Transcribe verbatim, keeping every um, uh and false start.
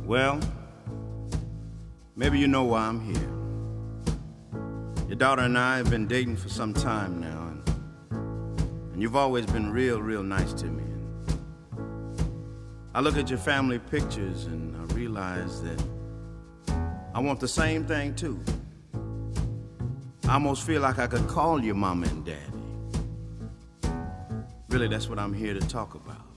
Well, maybe you know why I'm here. Your daughter and I have been dating for some time now, and, and you've always been real, real nice to me. I look at your family pictures and I realize that I want the same thing too. I almost feel like I could call you mama and daddy. Really, that's what I'm here to talk about.